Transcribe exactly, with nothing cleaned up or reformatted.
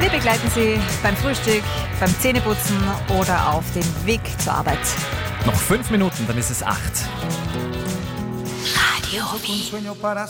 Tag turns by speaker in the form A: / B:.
A: Wir begleiten Sie beim Frühstück, beim Zähneputzen oder auf dem Weg zur Arbeit.
B: Noch fünf Minuten, dann ist es acht.
A: Radio Wien.